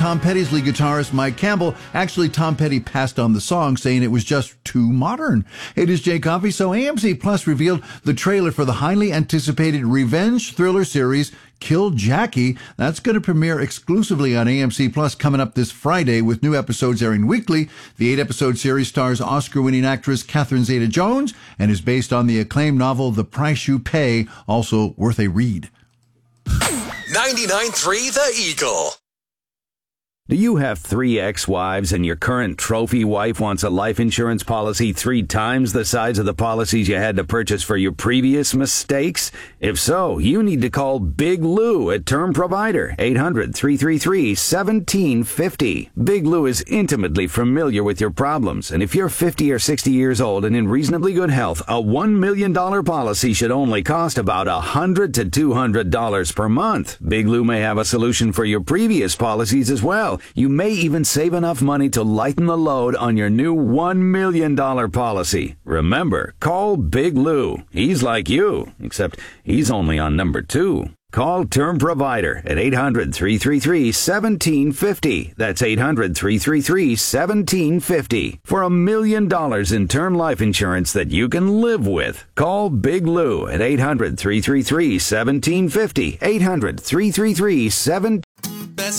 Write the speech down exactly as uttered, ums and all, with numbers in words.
Tom Petty's lead guitarist Mike Campbell. Actually, Tom Petty passed on the song, saying it was just too modern. It is Jay Coffey. So A M C Plus revealed the trailer for the highly anticipated revenge thriller series Kill Jackie. That's going to premiere exclusively on A M C Plus coming up this Friday, with new episodes airing weekly. The eight-episode series stars Oscar-winning actress Catherine Zeta-Jones and is based on the acclaimed novel The Price You Pay, also worth a read. ninety-nine point three The Eagle. Do you have three ex-wives and your current trophy wife wants a life insurance policy three times the size of the policies you had to purchase for your previous mistakes? If so, you need to call Big Lou at Term Provider, eight hundred, three three three, one seven five zero. Big Lou is intimately familiar with your problems, and if you're fifty or sixty years old and in reasonably good health, a one million dollars policy should only cost about one hundred to two hundred dollars per month. Big Lou may have a solution for your previous policies as well. You may even save enough money to lighten the load on your new one million dollars policy. Remember, call Big Lou. He's like you, except he's only on number two. Call Term Provider at eight hundred, three three three, one seven five zero. That's eight hundred, three three three, one seven five zero. For a million dollars in term life insurance that you can live with. Call Big Lou at eight hundred, three three three, one seven five zero. eight hundred, three three three, one seven